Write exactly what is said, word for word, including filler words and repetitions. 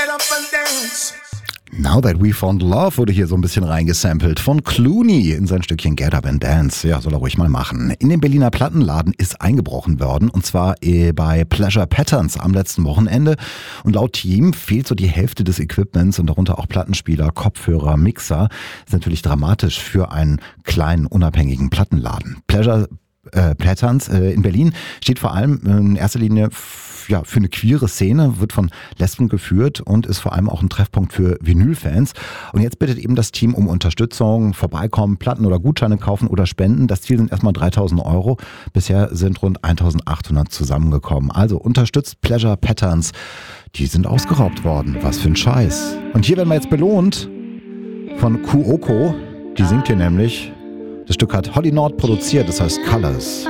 Now That We Found Love wurde hier so ein bisschen reingesampelt von Clooney in sein Stückchen Get Up and Dance. Ja, soll er ruhig mal machen. In den Berliner Plattenladen ist eingebrochen worden und zwar bei Pleasure Patterns am letzten Wochenende. Und laut Team fehlt so die Hälfte des Equipments und darunter auch Plattenspieler, Kopfhörer, Mixer. Das ist natürlich dramatisch für einen kleinen, unabhängigen Plattenladen. Pleasure äh, Patterns äh, in Berlin steht vor allem in erster Linie ja, für eine queere Szene, wird von Lesben geführt und ist vor allem auch ein Treffpunkt für Vinylfans. Und jetzt bittet eben das Team um Unterstützung, vorbeikommen, Platten oder Gutscheine kaufen oder spenden. Das Ziel sind erstmal dreitausend Euro. Bisher sind rund eintausendachthundert zusammengekommen. Also unterstützt Pleasure Patterns. Die sind ausgeraubt worden. Was für ein Scheiß. Und hier werden wir jetzt belohnt von Kuoko. Die singt hier nämlich. Das Stück hat Holly Nord produziert, das heißt Colors.